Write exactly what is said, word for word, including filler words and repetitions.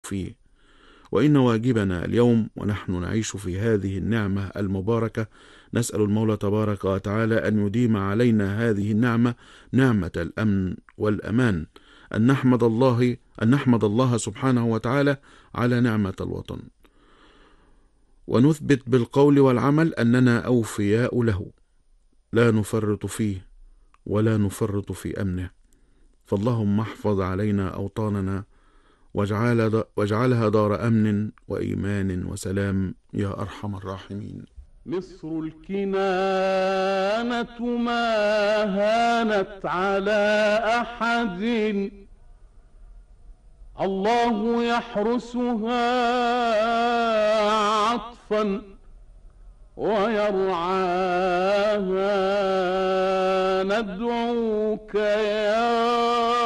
فيه. وإن واجبنا اليوم ونحن نعيش في هذه النعمة المباركة نسأل المولى تبارك وتعالى أن يديم علينا هذه النعمة، نعمة الأمن والأمان، أن نحمد الله أن نحمد الله سبحانه وتعالى على نعمة الوطن، ونثبت بالقول والعمل أننا أوفياء له، لا نفرط فيه ولا نفرط في أمنه. فاللهم احفظ علينا أوطاننا واجعل واجعلها دار أمن وإيمان وسلام يا أرحم الراحمين. مصر الكنانة ما هانت على أحد، الله يحرسها عطفا ويرعاها، ندعوك يا